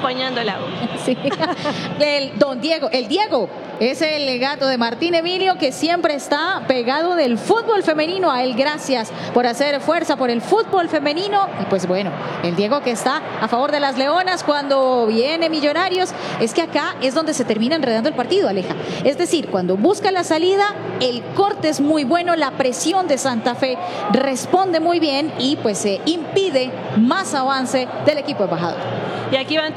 acompañando el agua. Sí. El Diego es el gato de Martín Emilio, que siempre está pegado del fútbol femenino. A él gracias por hacer fuerza por el fútbol femenino. Y pues bueno, el Diego que está a favor de las Leonas cuando viene Millonarios. Es que acá es donde se termina enredando el partido, Aleja. Es decir, cuando busca la salida, el corte es muy bueno, la presión de Santa Fe responde muy bien y pues se impide más avance del equipo embajador. Y aquí van